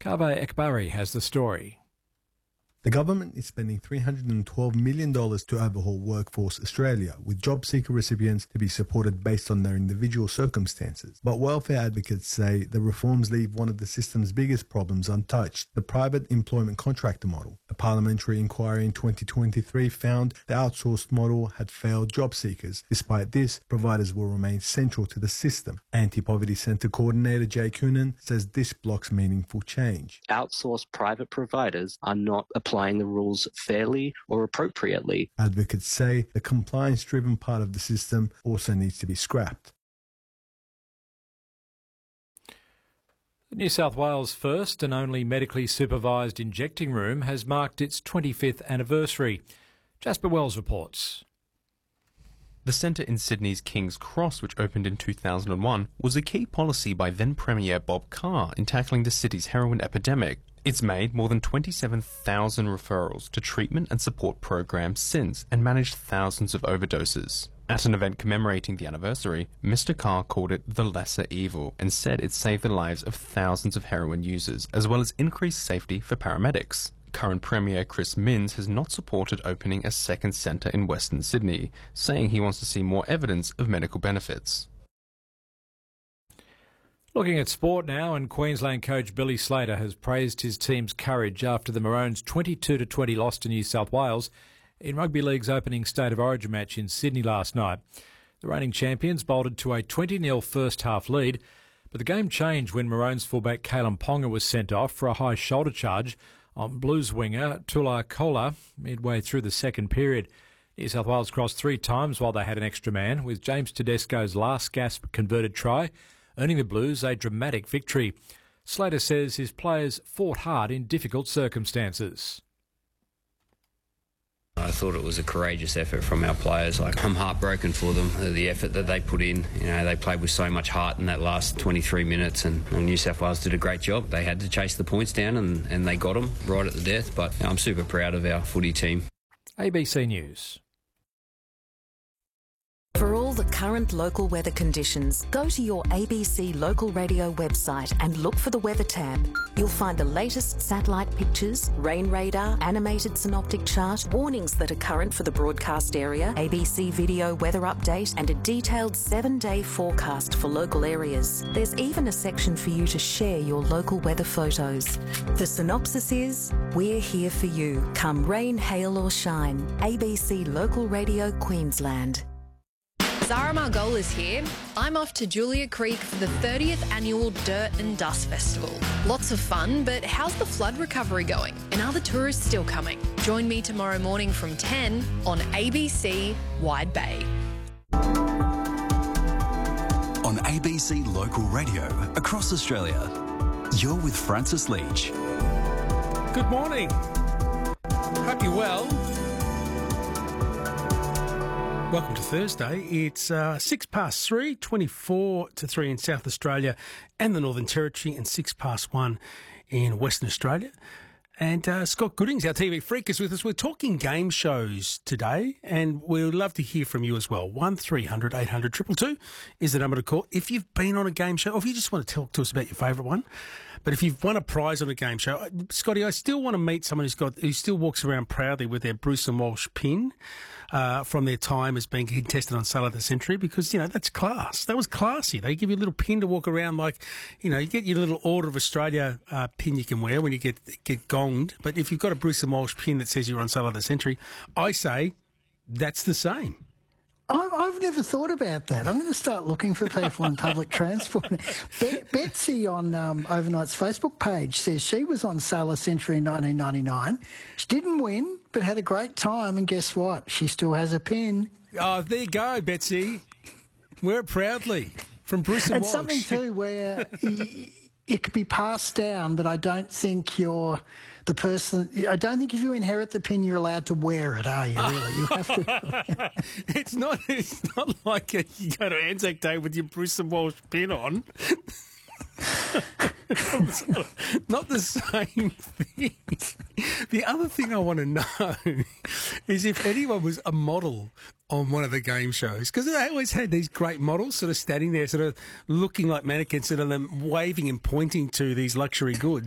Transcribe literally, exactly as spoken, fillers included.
Kaveh Ekbari has the story. The government is spending three hundred twelve million dollars to overhaul Workforce Australia, with job seeker recipients to be supported based on their individual circumstances. But welfare advocates say the reforms leave one of the system's biggest problems untouched, the private employment contractor model. A parliamentary inquiry in twenty twenty-three found the outsourced model had failed job seekers. Despite this, providers will remain central to the system. Anti-Poverty Centre coordinator Jay Coonan says this blocks meaningful change. Outsourced private providers are not applying the rules fairly or appropriately. Advocates say the compliance-driven part of the system also needs to be scrapped. The New South Wales first and only medically supervised injecting room has marked its twenty-fifth anniversary. Jasper Wells reports. The centre in Sydney's King's Cross, which opened in two thousand one, was a key policy by then Premier Bob Carr in tackling the city's heroin epidemic. It's made more than twenty-seven thousand referrals to treatment and support programs since and managed thousands of overdoses. At an event commemorating the anniversary, Mister Carr called it the lesser evil and said it saved the lives of thousands of heroin users, as well as increased safety for paramedics. Current Premier Chris Minns has not supported opening a second centre in Western Sydney, saying he wants to see more evidence of medical benefits. Looking at sport now, and Queensland coach Billy Slater has praised his team's courage after the Maroons' twenty-two to twenty loss to New South Wales in Rugby League's opening State of Origin match in Sydney last night. The reigning champions bolted to a twenty nil first-half lead, but the game changed when Maroons fullback Kalen Ponga was sent off for a high shoulder charge on Blues winger Tula Kola midway through the second period. New South Wales crossed three times while they had an extra man, with James Tedesco's last gasp converted try earning the Blues a dramatic victory. Slater says his players fought hard in difficult circumstances. I thought it was a courageous effort from our players. Like, I'm heartbroken for them, the effort that they put in. You know, they played with so much heart in that last twenty-three minutes, and, and New South Wales did a great job. They had to chase the points down, and, and they got them right at the death. But you know, I'm super proud of our footy team. A B C News. For all the current local weather conditions, go to your A B C local radio website and look for the weather tab. You'll find the latest satellite pictures, rain radar, animated synoptic chart, warnings that are current for the broadcast area, A B C video weather update, and a detailed seven-day forecast for local areas. There's even a section for you to share your local weather photos. The synopsis is, we're here for you, come rain, hail or shine. A B C Local Radio Queensland. Zara Margolis here. I'm off to Julia Creek for the thirtieth Annual Dirt and Dust Festival. Lots of fun, but how's the flood recovery going? And are the tourists still coming? Join me tomorrow morning from ten on A B C Wide Bay. On A B C Local Radio across Australia, you're with Francis Leach. Good morning. Hope you're well. Welcome to Thursday. It's uh, six past three, twenty-four to three in South Australia and the Northern Territory, and six past one in Western Australia. And uh, Scott Goodings, our T V freak, is with us. We're talking game shows today, and we'd love to hear from you as well. one three hundred eight hundred two two two is the number to call if you've been on a game show, or if you just want to talk to us about your favourite one. But if you've won a prize on a game show, Scotty, I still want to meet someone who's got who still walks around proudly with their Bruce and Walsh pin uh, from their time as being contested on Sale of the Century, because, you know, that's class. That was classy. They give you a little pin to walk around like, you know, you get your little Order of Australia uh, pin you can wear when you get get gonged. But if you've got a Bruce and Walsh pin that says you're on Sale of the Century, I say that's the same. I've never thought about that. I'm going to start looking for people on public transport. Be- Betsy on um, Overnight's Facebook page says she was on Sale of Century in nineteen ninety-nine. She didn't win, but had a great time, and guess what? She still has a pin. Oh, there you go, Betsy. Wear it proudly from Bruce and, and Walsh. Something too where y- it could be passed down, but I don't think you're the person. I don't think if you inherit the pin, you're allowed to wear it, are you? Really, you have to. It's not. It's not like a, you go to Anzac Day with your Bruce and Walsh pin on. Not the same thing. The other thing I want to know is if anyone was a model on one of the game shows, because they always had these great models sort of standing there, sort of looking like mannequins, sort of them waving and pointing to these luxury goods.